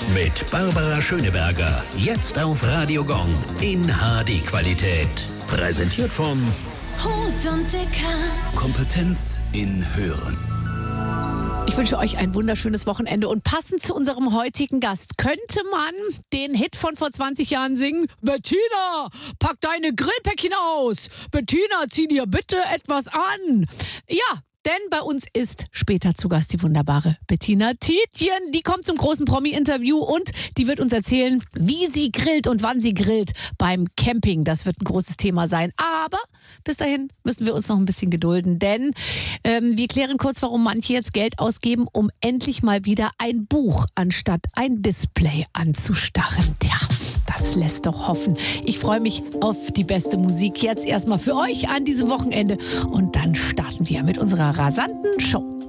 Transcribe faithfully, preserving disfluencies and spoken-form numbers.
Mit Barbara Schöneberger. Jetzt auf Radio Gong in H D-Qualität. Präsentiert von Hut und Deckard. Kompetenz in Hören. Ich wünsche euch ein wunderschönes Wochenende und passend zu unserem heutigen Gast könnte man den Hit von vor zwanzig Jahren singen. Bettina, pack deine Grillpäckchen aus. Bettina, zieh dir bitte etwas an. Ja, denn bei uns ist später zu Gast die wunderbare Bettina Tietjen. Die kommt zum großen Promi-Interview und die wird uns erzählen, wie sie grillt und wann sie grillt beim Camping. Das wird ein großes Thema sein. Aber bis dahin müssen wir uns noch ein bisschen gedulden, denn ähm, wir klären kurz, warum manche jetzt Geld ausgeben, um endlich mal wieder ein Buch anstatt ein Display anzustarren. Tja, das lässt doch hoffen. Ich freue mich auf die beste Musik jetzt erstmal für euch an diesem Wochenende und dann starten wir mit unserer rasanten Show.